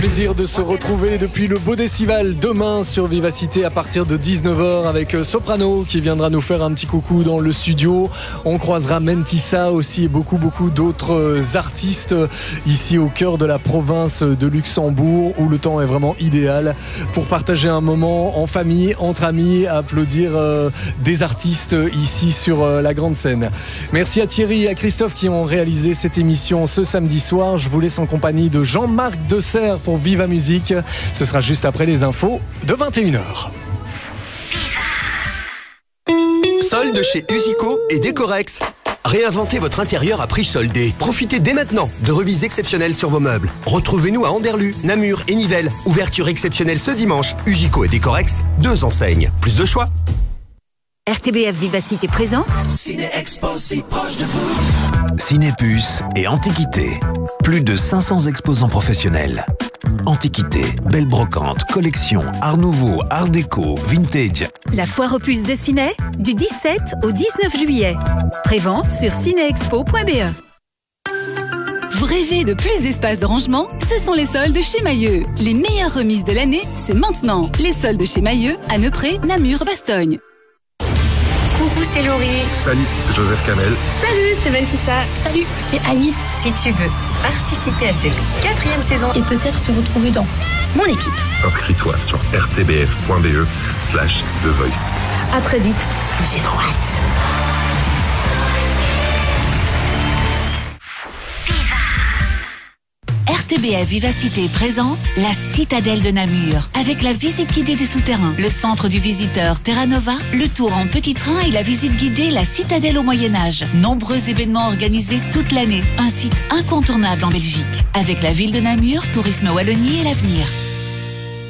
Plaisir de se retrouver depuis le Beau Décival demain sur Vivacité à partir de 19h avec Soprano qui viendra nous faire un petit coucou dans le studio. On croisera Mentissa aussi et beaucoup d'autres artistes ici au cœur de la province de Luxembourg où le temps est vraiment idéal pour partager un moment en famille, entre amis, applaudir des artistes ici sur la grande scène. Merci à Thierry et à Christophe qui ont réalisé cette émission ce samedi soir. Je vous laisse en compagnie de Jean-Marc Desserre pour Viva Musique. Ce sera juste après les infos de 21h. Solde chez Usico et Décorex. Réinventez votre intérieur à prix soldé. Profitez dès maintenant de remises exceptionnelles sur vos meubles. Retrouvez-nous à Anderlu, Namur et Nivelles. Ouverture exceptionnelle ce dimanche. Usico et Décorex, 2 enseignes. Plus de choix. RTBF Vivacité présente Ciné Expo, si proche de vous. Cinépuce et Antiquité. Plus de 500 exposants professionnels. Antiquité, belle brocante, collection, art nouveau, art déco, vintage. La foire aux puces de Ciné du 17 au 19 juillet. Prévente sur cinéexpo.be. Vous rêvez de plus d'espace de rangement? Ce sont les soldes chez Mailleux. Les meilleures remises de l'année, c'est maintenant. Les soldes chez Mailleux à Neupré, Namur, Bastogne. Coucou, c'est Laurie. Salut, c'est Joseph Kamel. Salut, c'est Mentissa. Salut, c'est Annie. Si tu veux participer à cette 4e saison et peut-être te retrouver dans mon équipe, inscris-toi sur rtbf.be/The Voice. À très vite, j'ai trop hâte. RTBF Vivacité présente la Citadelle de Namur avec la visite guidée des souterrains, le centre du visiteur Terra Nova, le tour en petit train et la visite guidée La Citadelle au Moyen-Âge. Nombreux événements organisés toute l'année. Un site incontournable en Belgique. Avec la ville de Namur, Tourisme Wallonie et l'avenir.